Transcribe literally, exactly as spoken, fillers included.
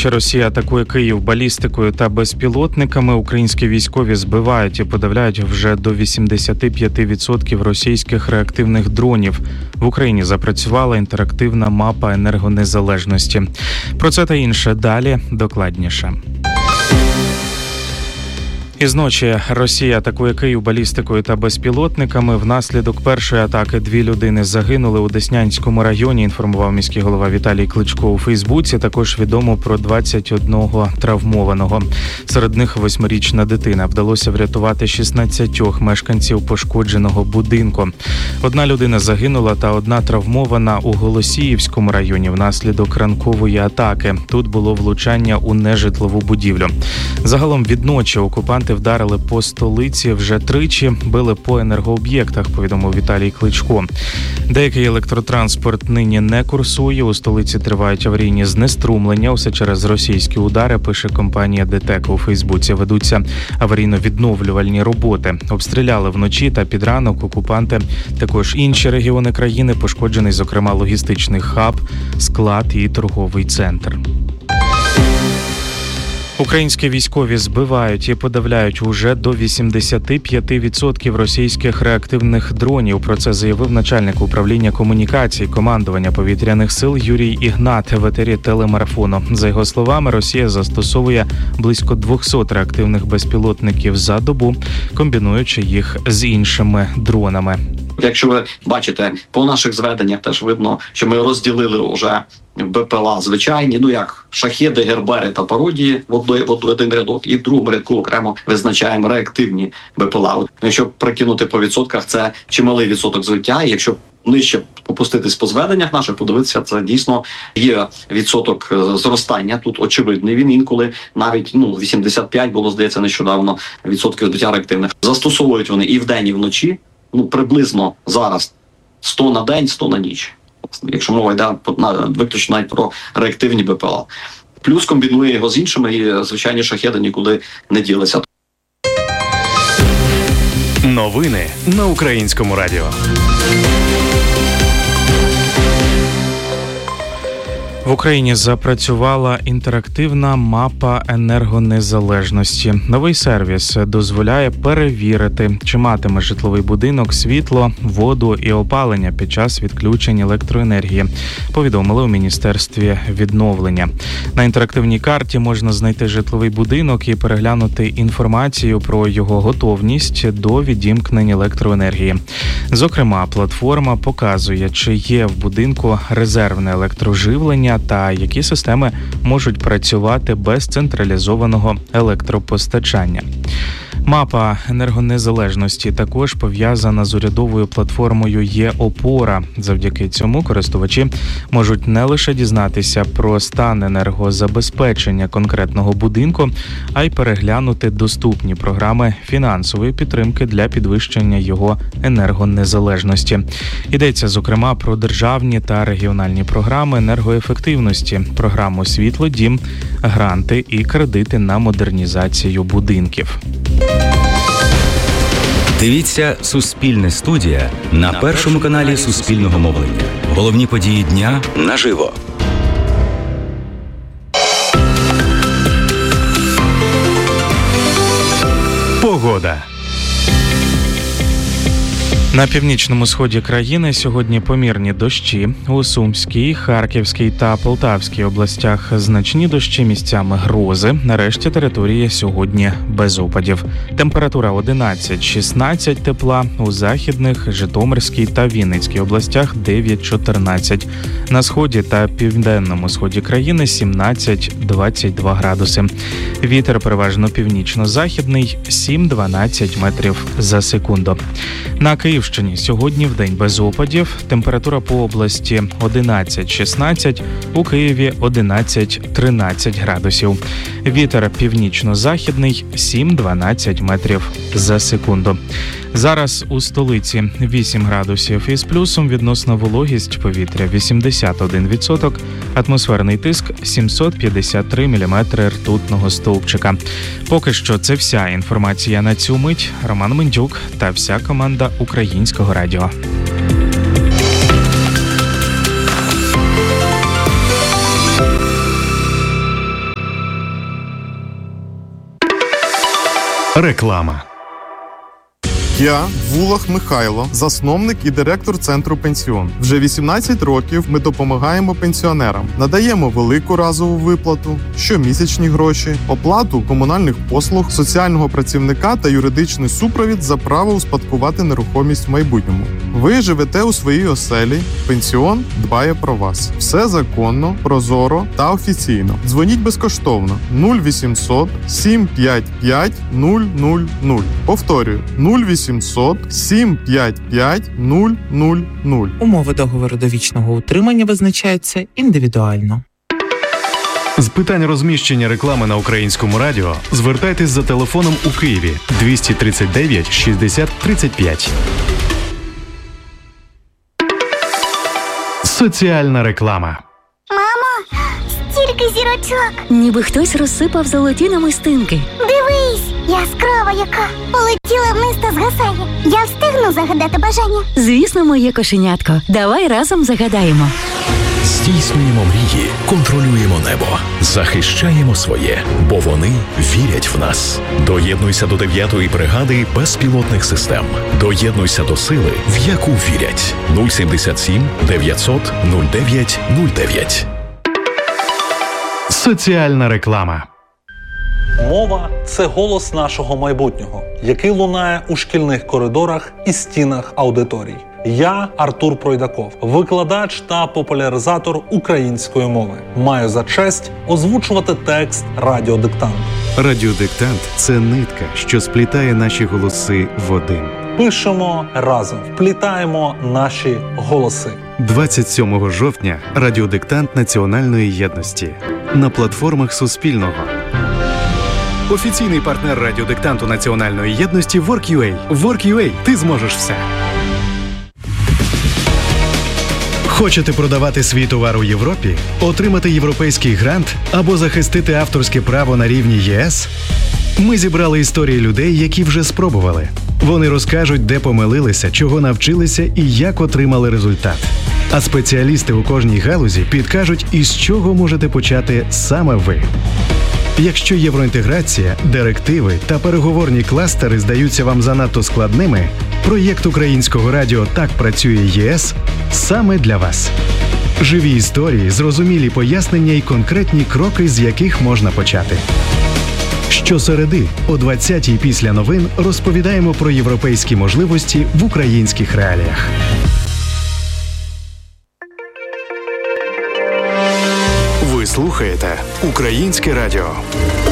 Вночі Росія атакує Київ балістикою та безпілотниками. Українські військові збивають і подавляють вже до вісімдесят п'ять відсотків російських реактивних дронів. В Україні запрацювала інтерактивна мапа енергонезалежності. Про це та інше далі докладніше. Із ночі Росія атакує Київ балістикою та безпілотниками. Внаслідок першої атаки дві людини загинули у Деснянському районі, інформував міський голова Віталій Кличко у Фейсбуці. Також відомо про двадцять одного травмованого. Серед них восьмирічна дитина. Вдалося врятувати шістнадцятьох мешканців пошкодженого будинку. Одна людина загинула та одна травмована у Голосіївському районі внаслідок ранкової атаки. Тут було влучання у нежитлову будівлю. Загалом від ночі окупанти вдарили по столиці вже тричі, били по енергооб'єктах, повідомив Віталій Кличко. Деякий електротранспорт нині не курсує, у столиці тривають аварійні знеструмлення, усе через російські удари, пише компанія ДТЕК у Фейсбуці. Ведуться аварійно-відновлювальні роботи. Обстріляли вночі та під ранок окупанти також інші регіони країни, пошкоджений, зокрема, логістичний хаб, склад і торговий центр. Українські військові збивають і подавляють уже до вісімдесят п'ять відсотків російських реактивних дронів. Про це заявив начальник управління комунікацій командування повітряних сил Юрій Ігнат в етері телемарафону. За його словами, Росія застосовує близько двісті реактивних безпілотників за добу, комбінуючи їх з іншими дронами. Якщо ви бачите, по наших зведеннях теж видно, що ми розділили вже БПЛА звичайні, ну як шахеди, гербери та пародії в один рядок, і в другому рядку окремо визначаємо реактивні БПЛА. Якщо прикинути по відсотках, це чималий відсоток збиття, і якщо нижче опуститись по зведеннях наших, подивитися, це дійсно є відсоток зростання. Тут очевидний він інколи навіть ну вісімдесят п'ять було, здається, нещодавно відсотків збиття реактивних. Застосовують вони і вдень, і вночі. Ну, приблизно зараз сто на день, сто на ніч. Якщо мова йде виключно навіть про реактивні БПЛА. Плюс комбінує його з іншими, і звичайні шахеди нікуди не ділися. Новини на Українському радіо. В Україні запрацювала інтерактивна мапа енергонезалежності. Новий сервіс дозволяє перевірити, чи матиме житловий будинок світло, воду і опалення під час відключень електроенергії, повідомили у Міністерстві відновлення. На інтерактивній карті можна знайти житловий будинок і переглянути інформацію про його готовність до відімкнення електроенергії. Зокрема, платформа показує, чи є в будинку резервне електроживлення та які системи можуть працювати без централізованого електропостачання. Мапа енергонезалежності також пов'язана з урядовою платформою «Є-Опора». Завдяки цьому користувачі можуть не лише дізнатися про стан енергозабезпечення конкретного будинку, а й переглянути доступні програми фінансової підтримки для підвищення його енергонезалежності. Йдеться, зокрема, про державні та регіональні програми енергоефективності, програму «Світло-Дім», гранти і кредити на модернізацію будинків. Дивіться «Суспільне студія» на першому каналі Суспільного мовлення. Головні події дня наживо. Погода. На північному сході країни сьогодні помірні дощі. У Сумській, Харківській та Полтавській областях значні дощі, місцями грози. На решті території сьогодні без опадів. Температура одинадцять-шістнадцять тепла. У Західних, Житомирській та Вінницькій областях дев'ять-чотирнадцять. На сході та південному сході країни сімнадцять-двадцять два градуси. Вітер переважно північно-західний сім-дванадцять метрів за секунду. На Київщині сьогодні вдень без опадів. Температура по області одинадцять-шістнадцять, у Києві одинадцять-тринадцять градусів. Вітер північно-західний сім-дванадцять метрів за секунду. Зараз у столиці вісім градусів із плюсом, відносна вологість повітря вісімдесят один відсоток, атмосферний тиск сімсот п'ятдесят три міліметри ртутного стовпчика. Поки що це вся інформація на цю мить. Роман Мендюк та вся команда Українського радіо. Реклама. Я Вулах Михайло, засновник і директор центру «Пенсіон». Вже вісімнадцять років ми допомагаємо пенсіонерам. Надаємо велику разову виплату, щомісячні гроші, оплату комунальних послуг, соціального працівника та юридичний супровід за право успадкувати нерухомість в майбутньому. Ви живете у своїй оселі, «Пенсіон» дбає про вас. Все законно, прозоро та офіційно. Дзвоніть безкоштовно нуль вісімсот сім п'ять п'ять нуль нуль нуль. Повторюю, нуль вісімсот сім п'ять п'ять нуль нуль нуль. Умови договору довічного утримання визначаються індивідуально. З питань розміщення реклами на Українському радіо звертайтесь за телефоном у Києві двісті тридцять дев'ять шістдесят тридцять п'ять. Соціальна реклама. Мамо, стільки зірочок! Ніби хтось розсипав золоті намистинки. Дивись, яскрава яка! Полетіла вниз та згасає. Я встигну загадати бажання? Звісно, моє кошенятко. Давай разом загадаємо. Здійснюємо мрії, контролюємо небо, захищаємо своє, бо вони вірять в нас. Доєднуйся до дев'ятої бригади безпілотних систем. Доєднуйся до сили, в яку вірять. нуль сімдесят сім дев'ятсот нуль дев'ять нуль дев'ять. Соціальна реклама. Мова – це голос нашого майбутнього, який лунає у шкільних коридорах і стінах аудиторій. Я Артур Пройдаков, викладач та популяризатор української мови. Маю за честь озвучувати текст радіодиктанту. Радіодиктант – це нитка, що сплітає наші голоси в один. Пишемо разом, вплітаємо наші голоси. двадцять сьомого жовтня радіодиктант Національної єдності на платформах Суспільного. Офіційний партнер радіодиктанту Національної єдності WorkUA. WorkUA – ти зможеш все. Хочете продавати свій товар у Європі? Отримати європейський грант або захистити авторське право на рівні ЄС? Ми зібрали історії людей, які вже спробували. Вони розкажуть, де помилилися, чого навчилися і як отримали результат. А спеціалісти у кожній галузі підкажуть, із чого можете почати саме ви. Якщо євроінтеграція, директиви та переговорні кластери здаються вам занадто складними, проєкт Українського радіо «Так працює ЄС» саме для вас. Живі історії, зрозумілі пояснення і конкретні кроки, з яких можна почати. Щосереди о двадцятій після новин розповідаємо про європейські можливості в українських реаліях. Ви слухаєте Українське радіо.